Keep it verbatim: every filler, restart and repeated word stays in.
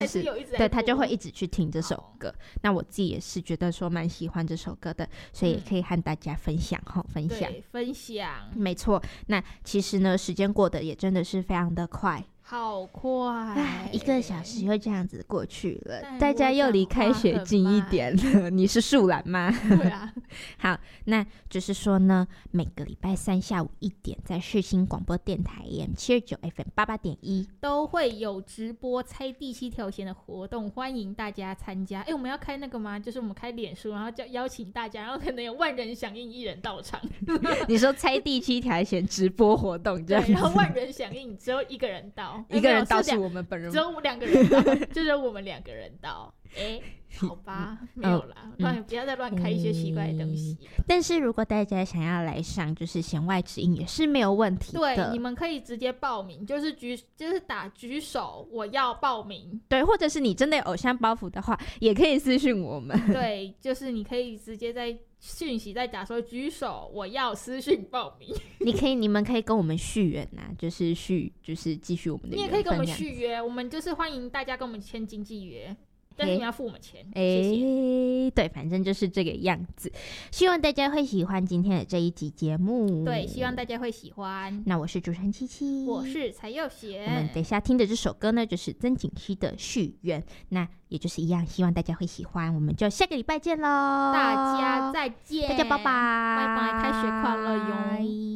还是有一直在对，他就会一直去听这首歌。那我自己也是觉得说蛮喜欢这首歌的，所以也可以和大家分享哈、嗯，分享对分享， 没错。那其实呢，时间过得也真的是非常的快。 好快， 一个小时又这样子过去了，大家又离开学近一点了。你是树懒吗？ 对啊。 好，那就是说呢，每个礼拜三下午一点，在世新广播电台 A M 七二九 F M 八八点一都会有直播猜第七条弦的活动，欢迎大家参加。哎，我们要开那个吗？就是我们开脸书，然后叫邀请大家，然后可能有万人响应，一人到场。 你说猜第七条弦直播活动这样子， 对，然后万人响应，只有一个人到。 一个人到是我们本人， 只有两个人到，就只有我们两个人到。哎，好吧，没有啦，乱、嗯、不要再乱开一些奇怪的东西、嗯。 但是如果大家想要来上，就是弦外之音也是没有问题的。 对，你们可以直接报名，就是举，就是打举手，我要报名。 对，或者是你真的有偶像包袱的话，也可以私讯我们。 对，就是你可以直接在讯息再打说举手，我要私讯报名。你可以，你们可以跟我们续约呐、啊，就是续，就是继续我们的。 你也可以跟我们续约，我们就是欢迎大家跟我们签经纪约。但是你要付我们钱，欸、谢谢。 对，反正就是这个样子。希望大家会喜欢今天的这一集节目。 对，希望大家会喜欢。 那我是主持人七七， 我是蔡佑贤。 我们等一下听的这首歌呢，就是曾锦熙的《续缘》，那也就是一样，希望大家会喜欢。我们就下个礼拜见喽， 大家再见， 大家拜拜， 拜拜，开学快乐哟。